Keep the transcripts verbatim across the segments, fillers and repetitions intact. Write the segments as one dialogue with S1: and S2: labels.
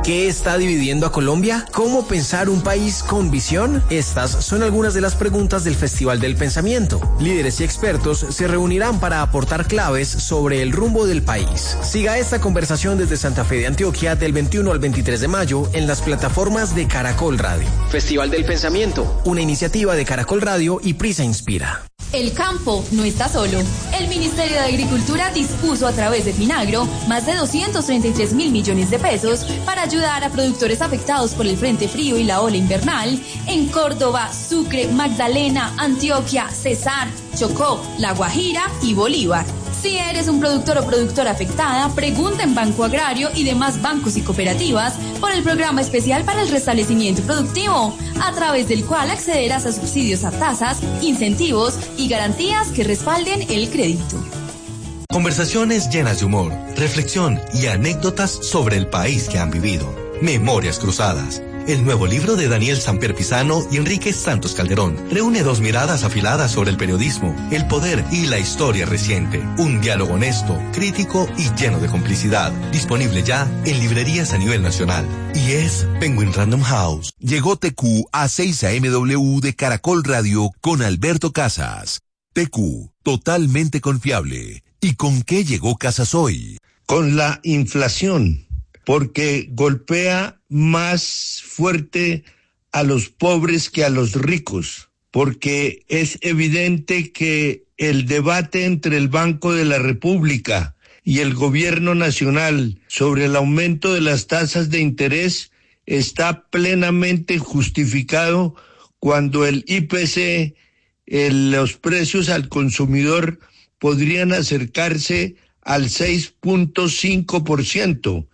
S1: ¿Qué está dividiendo a Colombia? ¿Cómo pensar un país con visión? Estas son algunas de las preguntas del Festival del Pensamiento. Líderes y expertos se reunirán para aportar claves sobre el rumbo del país. Siga esta conversación desde Santa Fe de Antioquia del veintiuno al veintitrés de mayo en las plataformas de Caracol Radio. Festival del Pensamiento, una iniciativa de Caracol Radio y Prisa Inspira.
S2: El campo no está solo. El Ministerio de Agricultura dispuso a través de Finagro más de doscientos treinta y tres mil millones de pesos para ayudar a productores afectados por el Frente Frío y la ola invernal en Córdoba, Sucre, Magdalena, Antioquia, Cesar, Chocó, La Guajira y Bolívar. Si eres un productor o productora afectada, pregunta en Banco Agrario y demás bancos y cooperativas por el programa especial para el restablecimiento productivo, a través del cual accederás a subsidios a tasas, incentivos y garantías que respalden el crédito.
S3: Conversaciones llenas de humor, reflexión y anécdotas sobre el país que han vivido. Memorias Cruzadas. El nuevo libro de Daniel Samper Pizano y Enrique Santos Calderón reúne dos miradas afiladas sobre el periodismo, el poder y la historia reciente. Un diálogo honesto, crítico y lleno de complicidad. Disponible ya en librerías a nivel nacional. Y es Penguin Random House.
S4: Llegó T Q a seis A M W de Caracol Radio con Alberto Casas. T Q, totalmente confiable. ¿Y con qué llegó Casas hoy?
S5: Con la inflación, porque golpea más fuerte a los pobres que a los ricos, porque es evidente que el debate entre el Banco de la República y el Gobierno Nacional sobre el aumento de las tasas de interés está plenamente justificado cuando el I P C, el, los precios al consumidor, podrían acercarse al seis punto cinco por ciento.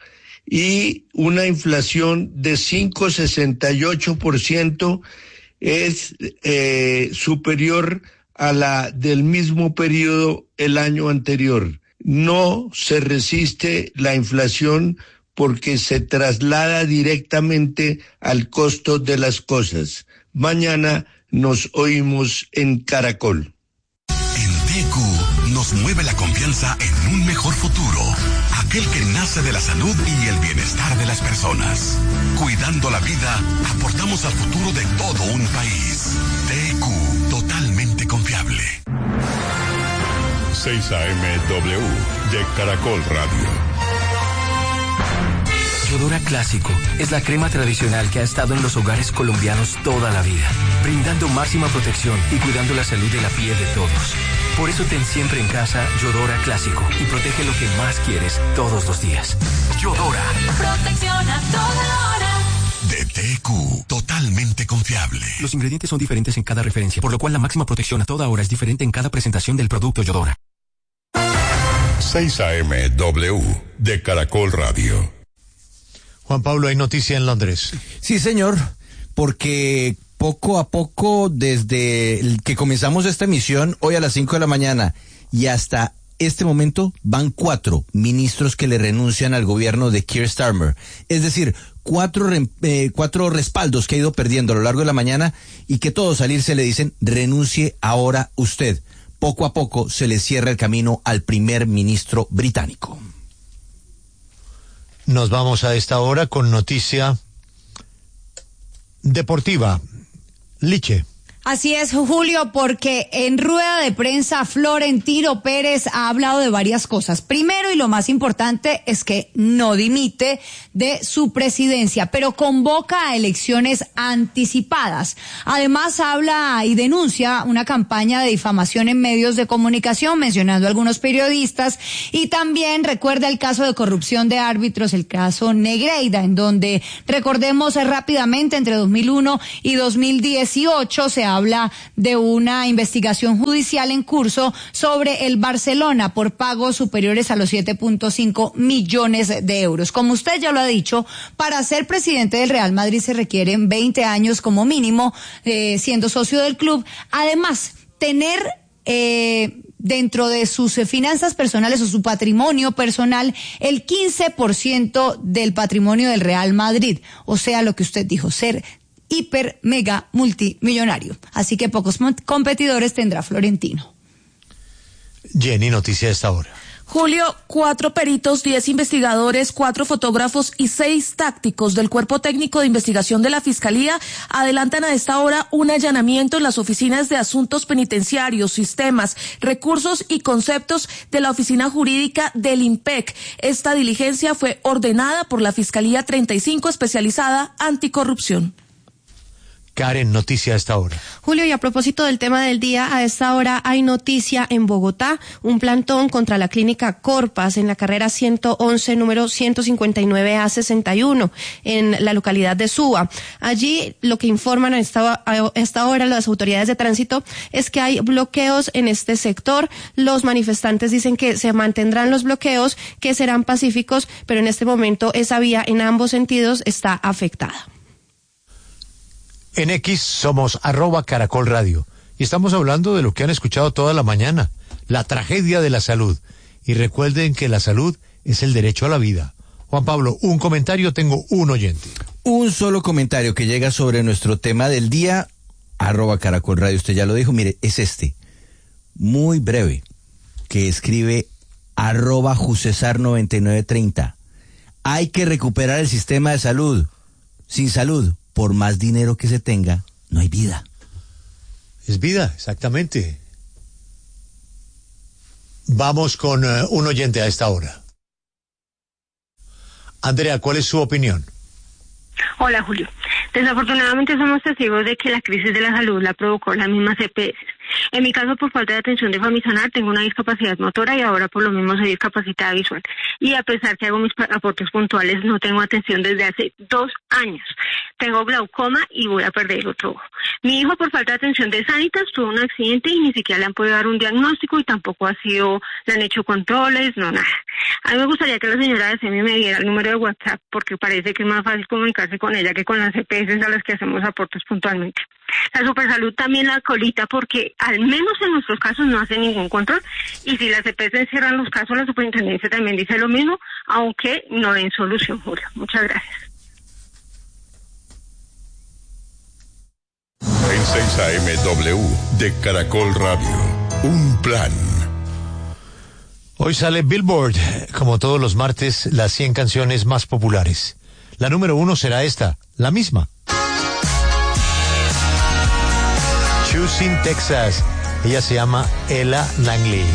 S5: Y una inflación de cinco punto sesenta y ocho por ciento es eh, superior a la del mismo periodo el año anterior. No se resiste la inflación porque se traslada directamente al costo de las cosas. Mañana nos oímos en Caracol.
S6: En T Q nos mueve la confianza en un mejor futuro. Aquel que nace de la salud y el bienestar de las personas. Cuidando la vida, aportamos al futuro de todo un país. T Q, totalmente confiable.
S7: seis A M W de Caracol Radio.
S1: Yodora Clásico es la crema tradicional que ha estado en los hogares colombianos toda la vida, brindando máxima protección y cuidando la salud de la piel de todos. Por eso ten siempre en casa Yodora Clásico y protege lo que más quieres todos los días. Yodora.
S2: Protección a toda hora.
S6: De T Q, totalmente confiable.
S1: Los ingredientes son diferentes en cada referencia, por lo cual la máxima protección a toda hora es diferente en cada presentación del producto Yodora.
S7: seis A M W de Caracol Radio.
S8: Juan Pablo, hay noticia en Londres.
S9: Sí, señor, porque poco a poco, desde el que comenzamos esta emisión, hoy a las cinco de la mañana, y hasta este momento, van cuatro ministros que le renuncian al gobierno de Keir Starmer. Es decir, cuatro, eh, cuatro respaldos que ha ido perdiendo a lo largo de la mañana, y que todos al irse le dicen, renuncie ahora usted. Poco a poco se le cierra el camino al primer ministro británico.
S8: Nos vamos a esta hora con noticia deportiva. Liche.
S10: Así es, Julio, porque en rueda de prensa Florentino Pérez ha hablado de varias cosas. Primero, y lo más importante, es que no dimite de su presidencia, pero convoca a elecciones anticipadas. Además, habla y denuncia una campaña de difamación en medios de comunicación, mencionando a algunos periodistas, y también recuerda el caso de corrupción de árbitros, el caso Negreira, en donde, recordemos rápidamente, entre dos mil uno y dos mil dieciocho se habla de una investigación judicial en curso sobre el Barcelona por pagos superiores a los siete punto cinco millones de euros. Como usted ya lo ha dicho, para ser presidente del Real Madrid se requieren veinte años como mínimo, eh, siendo socio del club. Además, tener eh, dentro de sus finanzas personales o su patrimonio personal el quince por ciento del patrimonio del Real Madrid. O sea, lo que usted dijo, ser hiper, mega, multimillonario. Así que pocos competidores tendrá Florentino.
S8: Jenny, noticia de esta hora.
S11: Julio, cuatro peritos, diez investigadores, cuatro fotógrafos y seis tácticos del Cuerpo Técnico de Investigación de la Fiscalía adelantan a esta hora un allanamiento en las oficinas de asuntos penitenciarios, sistemas, recursos y conceptos de la Oficina Jurídica del IMPEC. Esta diligencia fue ordenada por la Fiscalía treinta y cinco especializada anticorrupción.
S8: Karen, noticia a esta hora.
S12: Julio, y a propósito del tema del día, a esta hora hay noticia en Bogotá, un plantón contra la clínica Corpas en la carrera ciento once, número ciento cincuenta y nueve A sesenta y uno, en la localidad de Suba. Allí lo que informan a esta, a esta hora las autoridades de tránsito es que hay bloqueos en este sector. Los manifestantes dicen que se mantendrán los bloqueos, que serán pacíficos, pero en este momento esa vía en ambos sentidos está afectada.
S8: En X somos arroba Caracol Radio y estamos hablando de lo que han escuchado toda la mañana, la tragedia de la salud. Y recuerden que la salud es el derecho a la vida. Juan Pablo, un comentario, tengo un oyente.
S9: Un solo comentario que llega sobre nuestro tema del día, arroba Caracol Radio, usted ya lo dijo, mire, es este, muy breve, que escribe arroba Jusesar noventa y nueve treinta. Hay que recuperar el sistema de salud. Sin salud, por más dinero que se tenga, no hay vida.
S8: Es vida, exactamente. Vamos con uh, un oyente a esta hora. Andrea, ¿cuál es su opinión?
S13: Hola, Julio. Desafortunadamente somos testigos de que la crisis de la salud la provocó la misma C P S. En mi caso, por falta de atención de Famisanar, tengo una discapacidad motora y ahora por lo mismo soy discapacitada visual. Y a pesar que hago mis aportes puntuales, no tengo atención desde hace dos años. Tengo glaucoma y voy a perder el otro ojo. Mi hijo, por falta de atención de Sanitas, tuvo un accidente y ni siquiera le han podido dar un diagnóstico y tampoco ha sido, le han hecho controles, no nada. A mí me gustaría que la señora de SEMI me diera el número de WhatsApp porque parece que es más fácil comunicarse con ella que con las C P S a las que hacemos aportes puntualmente. La Supersalud también la colita porque al menos en nuestros casos no hace ningún control y si las C P S cierran los casos, la superintendencia también dice lo mismo, aunque no den solución, Julio. Muchas gracias.
S7: En seis A M W de Caracol Radio, un plan.
S8: Hoy sale Billboard, como todos los martes, las cien canciones más populares. La número uno será esta, la misma. Choosing Texas. Ella se llama Ella Langley.